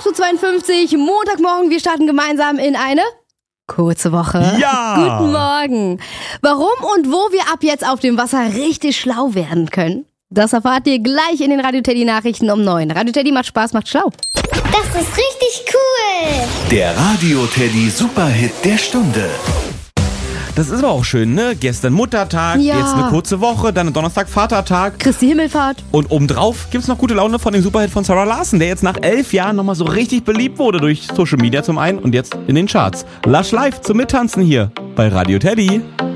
8.52 Uhr, Montagmorgen, wir starten gemeinsam in eine kurze Woche. Ja! Guten Morgen. Warum und wo wir ab jetzt auf dem Wasser richtig schlau werden können, das erfahrt ihr gleich in den Radio Teddy Nachrichten um 9. Radio Teddy macht Spaß, macht schlau. Das ist richtig cool. Der Radio Teddy Superhit der Stunde. Das ist aber auch schön, ne? Gestern Muttertag, Ja. jetzt eine kurze Woche, dann Donnerstag Vatertag. Christi Himmelfahrt. Und obendrauf gibt's noch gute Laune von dem Superhit von Sarah Larson, der jetzt nach 11 Jahren nochmal so richtig beliebt wurde durch Social Media zum einen und jetzt in den Charts. Lush Live zum Mittanzen hier bei Radio Teddy.